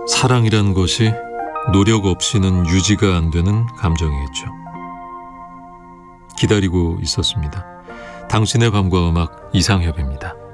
사랑이란 것이 노력 없이는 유지가 안 되는 감정이겠죠. 기다리고 있었습니다. 당신의 밤과 음악, 이상협입니다.